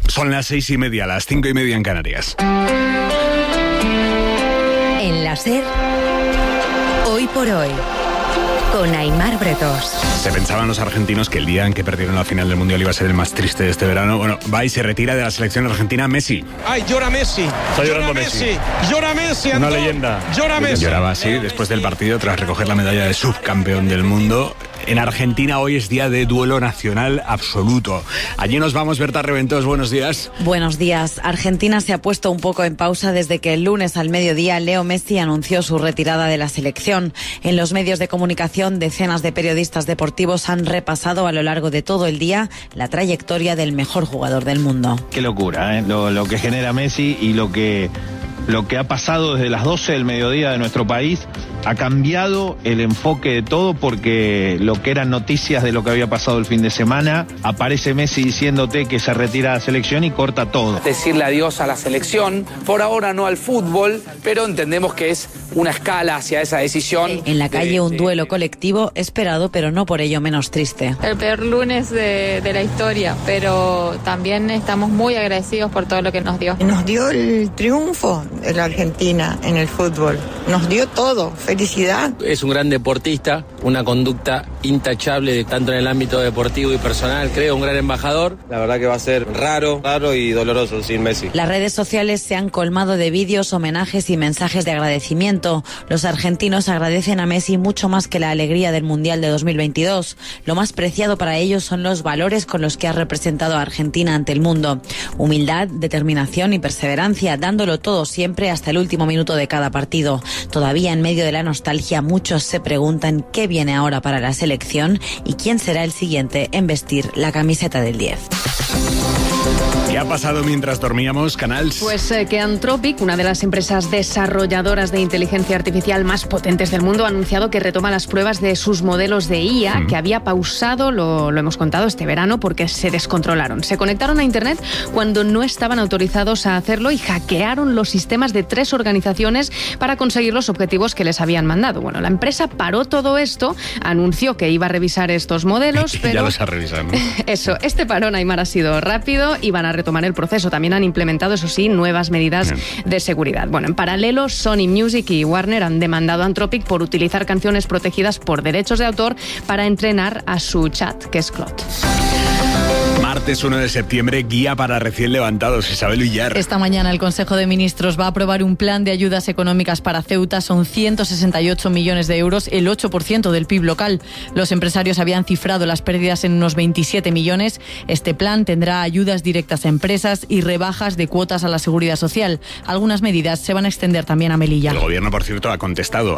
Son las 6:30, las 5:30 en Canarias. En la SER, Hoy por Hoy, con Aimar Bretos. Se pensaban los argentinos que el día en que perdieron la final del Mundial iba a ser el más triste de este verano. Bueno, va y se retira de la selección argentina Messi. ¡Ay, llora Messi! Está llorando Messi. ¡Llora Messi! Una leyenda. ¡Llora Messi! Lloraba así después del partido tras recoger la medalla de subcampeón del mundo. En Argentina hoy es día de duelo nacional absoluto. Allí nos vamos, Berta Reventós, buenos días. Buenos días. Argentina se ha puesto un poco en pausa desde que el lunes al mediodía Leo Messi anunció su retirada de la selección. En los medios de comunicación, decenas de periodistas deportivos han repasado a lo largo de todo el día la trayectoria del mejor jugador del mundo. Qué locura, ¿eh? Lo que genera Messi y lo que ha pasado desde las 12 del mediodía de nuestro país ha cambiado el enfoque de todo, porque lo que eran noticias de lo que había pasado el fin de semana, aparece Messi diciéndote que se retira de la selección y corta todo. Decirle adiós a la selección, por ahora no al fútbol, pero entendemos que es una escala hacia esa decisión. En la calle un duelo colectivo esperado, pero no por ello menos triste. El peor lunes de la historia, pero también estamos muy agradecidos por todo lo que nos dio. Nos dio el triunfo de la Argentina en el fútbol, nos dio todo. Felicidad. Es un gran deportista, una conducta intachable tanto en el ámbito deportivo y personal, creo, un gran embajador. La verdad que va a ser raro y doloroso sin Messi. Las redes sociales se han colmado de vídeos, homenajes y mensajes de agradecimiento. Los argentinos agradecen a Messi mucho más que la alegría del Mundial de 2022. Lo más preciado para ellos son los valores con los que ha representado a Argentina ante el mundo. Humildad, determinación y perseverancia, dándolo todo siempre hasta el último minuto de cada partido. Todavía en medio de la nostalgia, muchos se preguntan qué viene ahora para la selección y quién será el siguiente en vestir la camiseta del 10. ¿Qué ha pasado mientras dormíamos, Canals? Pues que Anthropic, una de las empresas desarrolladoras de inteligencia artificial más potentes del mundo, ha anunciado que retoma las pruebas de sus modelos de IA, que había pausado, lo hemos contado, este verano porque se descontrolaron. Se conectaron a Internet cuando no estaban autorizados a hacerlo y hackearon los sistemas de 3 organizaciones para conseguir los objetivos que les habían mandado. Bueno, la empresa paró todo esto, anunció que iba a revisar estos modelos, pero... Ya los ha revisado, ¿no? Eso, este parón, Aimar, ha sido rápido y van a retomar el proceso. También han implementado, eso sí, nuevas medidas de seguridad. Bueno, en paralelo, Sony Music y Warner han demandado a Anthropic por utilizar canciones protegidas por derechos de autor para entrenar a su chat, que es Claude. Martes 1 de septiembre, guía para recién levantados. Isabel Villar. Esta mañana el Consejo de Ministros va a aprobar un plan de ayudas económicas para Ceuta. Son 168 millones de euros, el 8% del PIB local. Los empresarios habían cifrado las pérdidas en unos 27 millones. Este plan tendrá ayudas directas a empresas y rebajas de cuotas a la seguridad social. Algunas medidas se van a extender también a Melilla. El gobierno, por cierto, ha contestado